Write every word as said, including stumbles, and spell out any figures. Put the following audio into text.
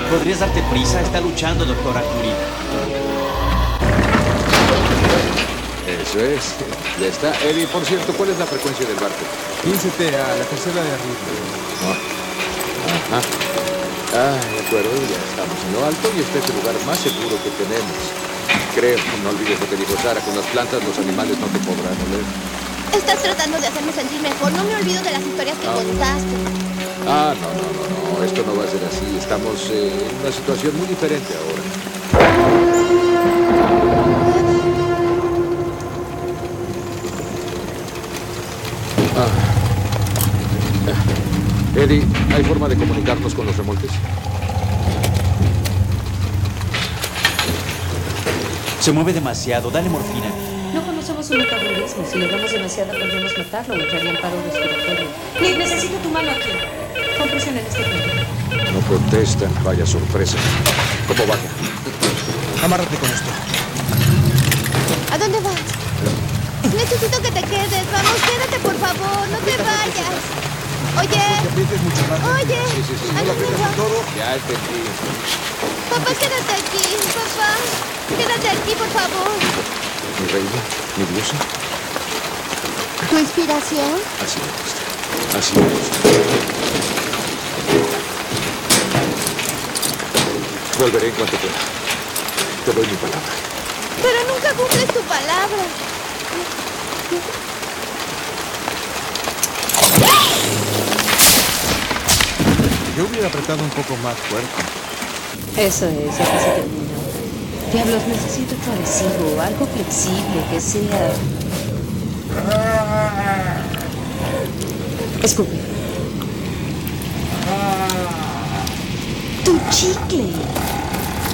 ¿Podrías darte prisa? Está luchando, doctora Curie. Eso es. Ya está. Eddie, por cierto, ¿cuál es la frecuencia del barco? quince T A, la tercera de arriba. Ah, ah, de acuerdo. Ya estamos en lo alto y este es el lugar más seguro que tenemos. Creo. No olvides lo que dijo Sara. Con las plantas los animales no te podrán oler. Estás tratando de hacerme sentir mejor. No me olvido de las historias que Ah. contaste. Ah, no, no, no, no. Esto no va a ser así. Estamos eh, en una situación muy diferente ahora. Ah. Eddie, ¿hay forma de comunicarnos con los remolques? Se mueve demasiado. Dale morfina. No conocemos su metabolismo. Si le damos demasiada, podríamos matarlo o entraría en paro respiratorio. Nick, necesito tu mano aquí. Con presión en este punto. No protestan. Vaya sorpresa. ¿Cómo baja? Amárrate con esto. ¿A dónde vas? Necesito que te quedes. Vamos, quédate, por favor. No te vayas. Oye. Que aprietes mucho más. Oye. Sí, sí, sí. ¿A No lo dónde aprietas vas? con todo. Ya entendí. Papá, quédate aquí. Papá, quédate aquí, por favor. Mi reina, mi diosa. ¿Tu inspiración? Así me gusta. Así me gusta. Volveré en cuanto pueda. Te doy mi palabra. Pero nunca cumples tu palabra. Yo hubiera apretado un poco más fuerte. Eso es, ya casi terminó. Diablos, necesito otro adhesivo, algo flexible, que sea... Escupe. ¡Tu chicle!